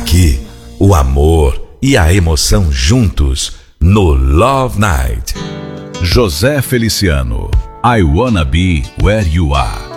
Aqui, o amor e a emoção juntos no Love Night. José Feliciano, I Wanna Be Where You Are.